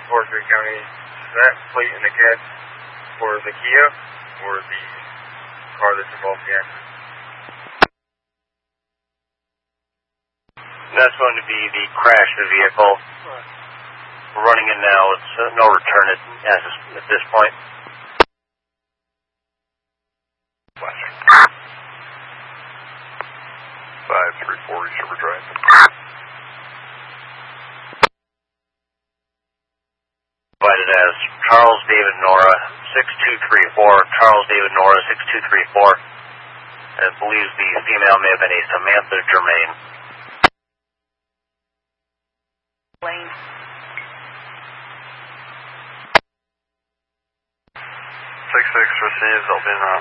Forestry County, is that plate in the CAD for the Kia or the car that's involved in the accident? That's going to be the crash of the vehicle. We're running it now. It's no return at this point. 534 East River Drive. Provided as Charles David Nora 6234. Charles David Nora 6234. And believes the female may have been a Samantha Germain. Lane. 66 receives, I'll be now.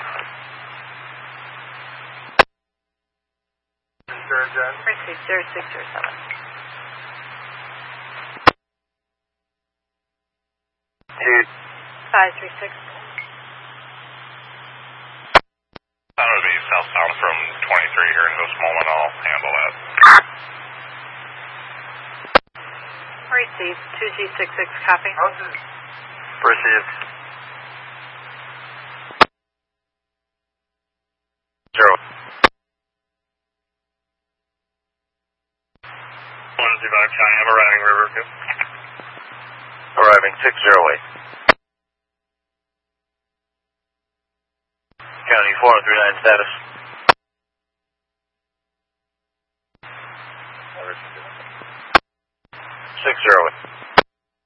Received 0607. 536. That would be southbound from 23 here in this moment. I'll handle that. Received 2G66, copy. Received. 0. 105 County, I'm arriving Riverview. Arriving 608. County 4039 status. 608.